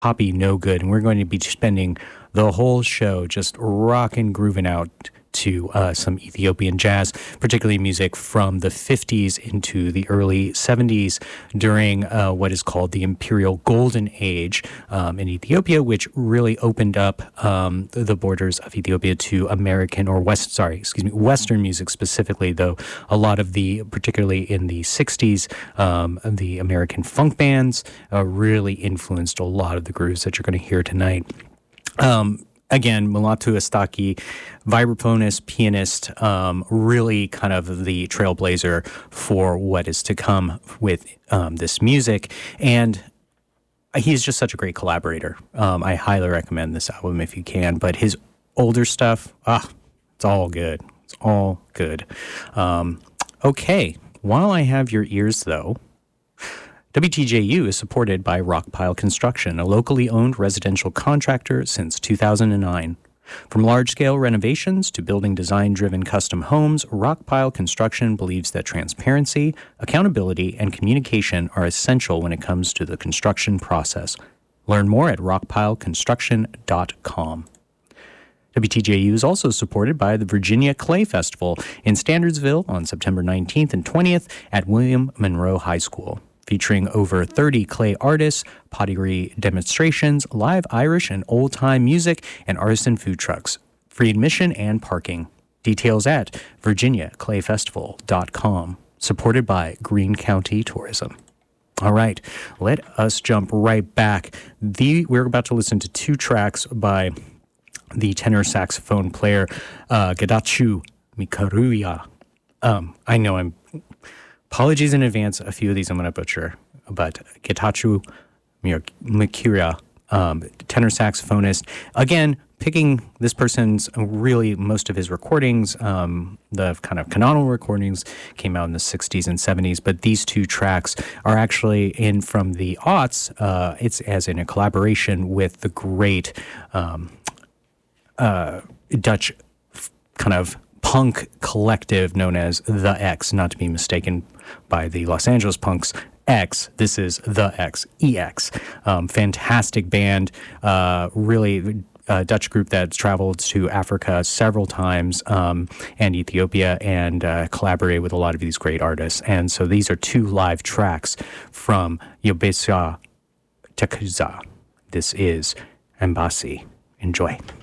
Poppy No Good, and we're going to be spending the whole show just rocking, grooving out to some Ethiopian jazz, particularly music from the 50s into the early 70s during what is called the Imperial Golden Age in Ethiopia, which really opened up the borders of Ethiopia to Western music specifically, though a lot of particularly in the 60s, the American funk bands really influenced a lot of the grooves that you're going to hear tonight. Again, Mulatu Astaki, vibraphonist, pianist, really kind of the trailblazer for what is to come with this music. And he's just such a great collaborator. I highly recommend this album if you can. But his older stuff, it's all good. It's all good. Okay, while I have your ears, though, WTJU is supported by Rockpile Construction, a locally owned residential contractor since 2009. From large-scale renovations to building design-driven custom homes, Rockpile Construction believes that transparency, accountability, and communication are essential when it comes to the construction process. Learn more at rockpileconstruction.com. WTJU is also supported by the Virginia Clay Festival in Standardsville on September 19th and 20th at William Monroe High School, featuring over 30 clay artists, pottery demonstrations, live Irish and old-time music, and artisan food trucks. Free admission and parking. Details at virginiaclayfestival.com. Supported by Greene County Tourism. All right, let us jump right back. We're about to listen to two tracks by the tenor saxophone player Getachew Mikaruya. I know apologies in advance. A few of these I'm going to butcher, but Getachew Mikaruya, tenor saxophonist. Again, picking this person's most of his recordings, the kind of canonical recordings came out in the 60s and 70s, but these two tracks are actually in from the aughts. It's as in a collaboration with the great Dutch kind of punk collective known as The X, not to be mistaken by the Los Angeles punks X. This is The X, EX. Fantastic band, really a Dutch group that's traveled to Africa several times and Ethiopia and collaborated with a lot of these great artists. And so these are two live tracks from Yobesa Tekuza. This is Embassy. Enjoy.